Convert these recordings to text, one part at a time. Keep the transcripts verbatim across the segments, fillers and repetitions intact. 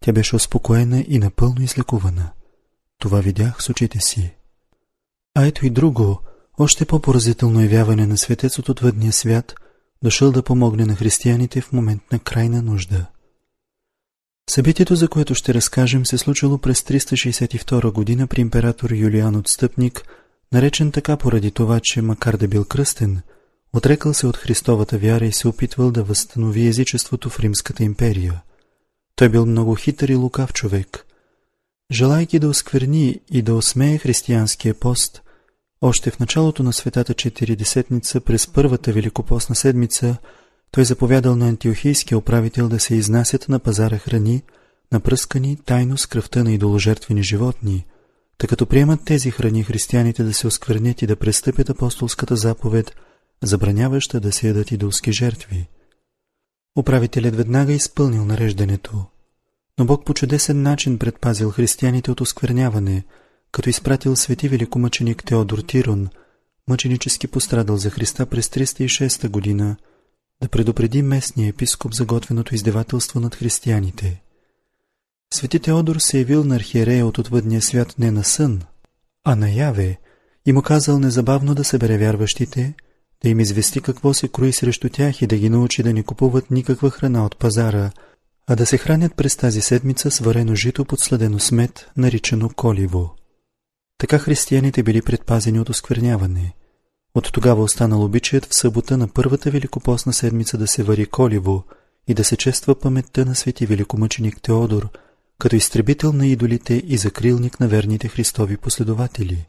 Тя беше успокоена и напълно излекувана. Това видях с очите си. А ето и друго, още по-поразително явяване на светец от отвъдния свят, дошъл да помогне на християните в момент на крайна нужда. Събитието, за което ще разкажем, се случило през триста шейсет и втора година при император Юлиан Отстъпник, наречен така поради това, че макар да бил кръстен, отрекал се от Христовата вяра и се опитвал да възстанови езичеството в Римската империя. Той бил много хитър и лукав човек. Желайки да оскверни и да осмее християнския пост, още в началото на Светата Четиридесетница, през първата великопостна седмица, той заповядал на антиохийския управител да се изнасят на пазара храни, напръскани тайно с кръвта на идоложертвени животни, тъй като приемат тези храни християните да се осквернят и да престъпят апостолската заповед, забраняваща да се ядат идолски жертви. Управителят веднага изпълнил нареждането, но Бог по чудесен начин предпазил християните от оскверняване, като изпратил свети великомъченик Теодор Тирон, мъченически пострадал за Христа през триста и шеста година, да предупреди местния епископ за готвеното издевателство над християните. Свети Теодор се явил на архиерея от отвъдния свят не на сън, а наяве, и му казал незабавно да събере вярващите, да им извести какво се крои срещу тях и да ги научи да не купуват никаква храна от пазара, а да се хранят през тази седмица с варено жито подсладено с мед, наричано коливо. Така християните били предпазени от оскверняване. От тогава останал обичаят в събота на първата великопостна седмица да се вари коливо и да се чества паметта на свети великомъченик Теодор, като изтребител на идолите и закрилник на верните Христови последователи.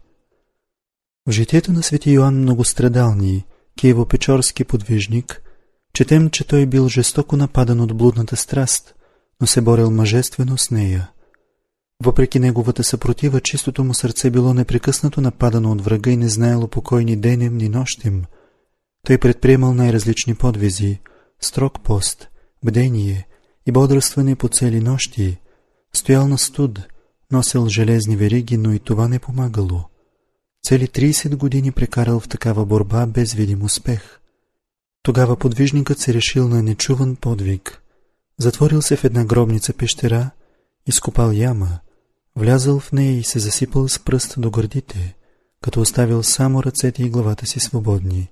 В житието на свети Йоан Многострадални, киево-печорски подвижник, четем, че той бил жестоко нападан от блудната страст, но се борил мъжествено с нея. Въпреки неговата съпротива, чистото му сърце било непрекъснато нападано от врага и не знаело покой ни денем, ни нощем. Той предприемал най-различни подвизи, строг пост, бдение и бодрстване по цели нощи, стоял на студ, носил железни вериги, но и това не помагало. Цели трийсет години прекарал в такава борба без видим успех. Тогава подвижникът се решил на нечуван подвиг. Затворил се в една гробница пещера, изкопал яма, влязъл в нея и се засипал с пръст до гърдите, като оставил само ръцете и главата си свободни.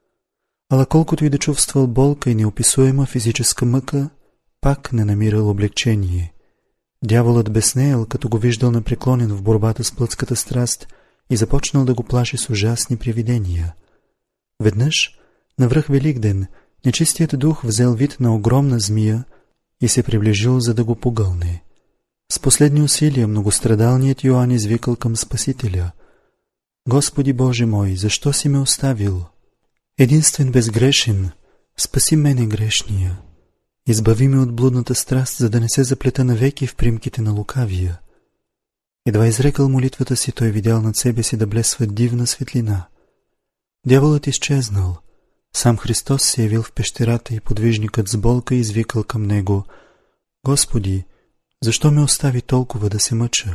Ала колкото и да чувствал болка и неописуема физическа мъка, пак не намирал облегчение. Дяволът безнеял, като го виждал напреклонен в борбата с плътската страст и започнал да го плаши с ужасни привидения. Веднъж, навръх Великден, нечистият дух взел вид на огромна змия и се приближил, за да го погълне. С последни усилия многострадалният Йоан извикал към Спасителя: Господи Боже мой, защо си ме оставил? Единствен безгрешен, спаси мене грешния. Избави ме от блудната страст, за да не се заплета навеки в примките на лукавия. Едва изрекал молитвата си, той видял над себе си да блесва дивна светлина. Дяволът изчезнал. Сам Христос се явил в пещерата и подвижникът с болка извикал към него: Господи, защо ме остави толкова да се мъча?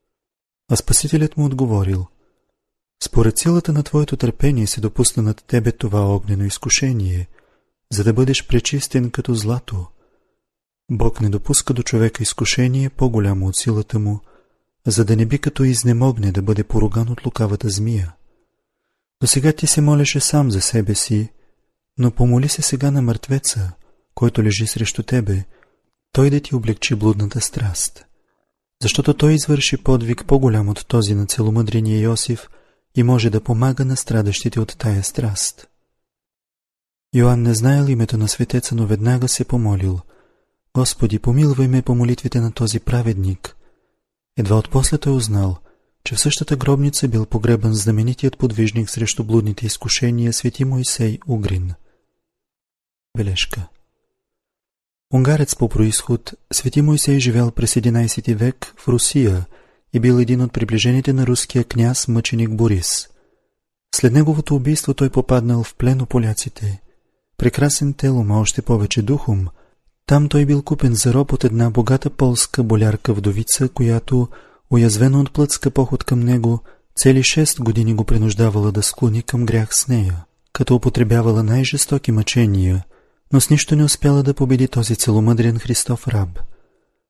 А Спасителят му отговорил: Според силата на твоето търпение се допусна над тебе това огнено изкушение, за да бъдеш пречистен като злато. Бог не допуска до човека изкушение по-голямо от силата му, за да не би като изнемогне да бъде поруган от лукавата змия. До сега ти се молеше сам за себе си, но помоли се сега на мъртвеца, който лежи срещу тебе, той да ти облегчи блудната страст. Защото той извърши подвиг по-голям от този на целомъдрения Йосиф и може да помага на страдащите от тая страст. Йоан не знаел името на светеца, но веднага се помолил: Господи, помилвай ме по молитвите на този праведник. Едва отпосле той узнал, че в същата гробница бил погребан знаменитият подвижник срещу блудните изкушения свети Мойсей Угрин. Бележка. Унгарец по происход, свети Мойсей живял през единайсети век в Русия и бил един от приближените на руския княз мъченик Борис. След неговото убийство той попаднал в плен у поляците. Прекрасен телом, а още повече духом, там той бил купен за роб от една богата полска болярка вдовица, която, уязвена от плътска поход към него, цели шест години го принуждавала да склони към грях с нея, като употребявала най-жестоки мъчения, но с нищо не успяла да победи този целомъдрен Христов раб.